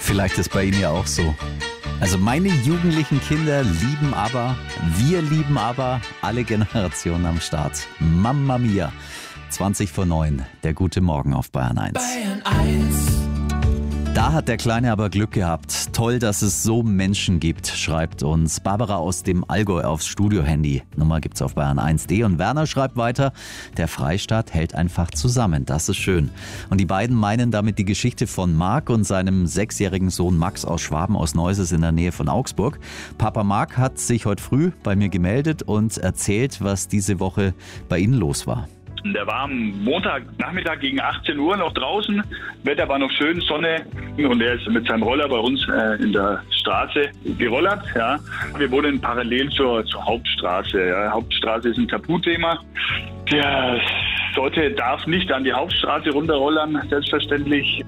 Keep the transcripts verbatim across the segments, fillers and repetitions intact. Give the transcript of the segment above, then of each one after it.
Vielleicht ist bei Ihnen ja auch so. Also meine jugendlichen Kinder lieben ABBA, wir lieben ABBA, alle Generationen am Start. Mamma mia, zwanzig vor neun, der gute Morgen auf Bayern eins. Bayern eins. Da hat der Kleine aber Glück gehabt. Toll, dass es so Menschen gibt, schreibt uns Barbara aus dem Allgäu aufs Studio-Handy. Nummer gibt's auf Bayern eins punkt de. Und Werner schreibt weiter, der Freistaat hält einfach zusammen. Das ist schön. Und die beiden meinen damit die Geschichte von Marc und seinem sechsjährigen Sohn Max aus Schwaben aus Neuses in der Nähe von Augsburg. Papa Marc hat sich heute früh bei mir gemeldet und erzählt, was diese Woche bei Ihnen los war. Der war am Montagnachmittag gegen achtzehn Uhr noch draußen. Wetter war noch schön, Sonne. Und er ist mit seinem Roller bei uns äh, in der Straße gerollert. Ja. Wir wohnen parallel zur, zur Hauptstraße. Ja. Hauptstraße ist ein Tabuthema. Der sollte, darf nicht an die Hauptstraße runterrollern, selbstverständlich.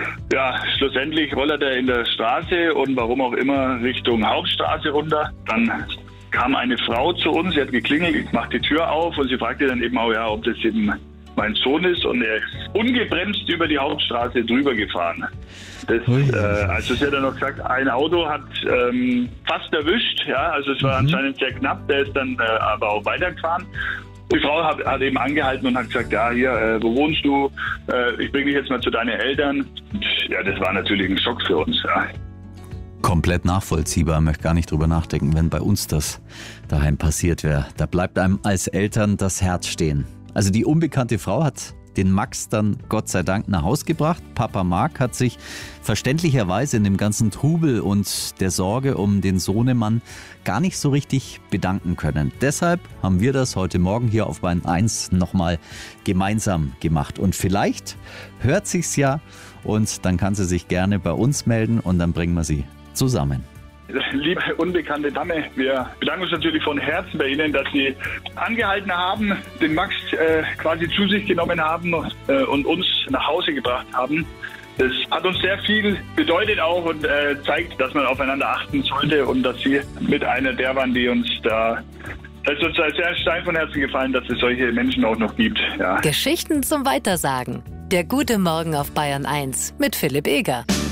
Ja, schlussendlich rollert er in der Straße und warum auch immer Richtung Hauptstraße runter. Dann kam eine Frau zu uns, sie hat geklingelt, ich mach die Tür auf und sie fragte dann eben auch, ja, ob das eben mein Sohn ist, und er ist ungebremst über die Hauptstraße drüber gefahren. Das, äh, also sie hat dann noch gesagt, ein Auto hat ähm, fast erwischt, ja, also es war mhm. anscheinend sehr knapp, der ist dann äh, aber auch weitergefahren. Die Frau hat, hat eben angehalten und hat gesagt, ja, hier, äh, wo wohnst du? Äh, ich bringe dich jetzt mal zu deinen Eltern. Und, ja, das war natürlich ein Schock für uns, ja. Komplett nachvollziehbar, möchte gar nicht drüber nachdenken, wenn bei uns das daheim passiert wäre. Da bleibt einem als Eltern das Herz stehen. Also die unbekannte Frau hat den Max dann Gott sei Dank nach Haus gebracht. Papa Marc hat sich verständlicherweise in dem ganzen Trubel und der Sorge um den Sohnemann gar nicht so richtig bedanken können. Deshalb haben wir das heute Morgen hier auf Bayern eins nochmal gemeinsam gemacht. Und vielleicht hört sich's ja und dann kann sie sich gerne bei uns melden und dann bringen wir sie zusammen. Liebe unbekannte Dame, wir bedanken uns natürlich von Herzen bei Ihnen, dass Sie angehalten haben, den Max äh, quasi zu sich genommen haben äh, und uns nach Hause gebracht haben. Das hat uns sehr viel bedeutet auch und äh, zeigt, dass man aufeinander achten sollte und dass Sie mit einer der waren, die uns da... Es ist uns sehr Stein von Herzen gefallen, dass es solche Menschen auch noch gibt. Ja. Geschichten zum Weitersagen. Der gute Morgen auf Bayern eins mit Philipp Eger.